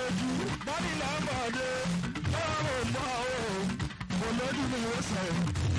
lójú bọ́ọ̀lì làǹbọ̀dé bọ́ọ̀ mọ̀ ọ́ kò lójú mi ó sẹ̀.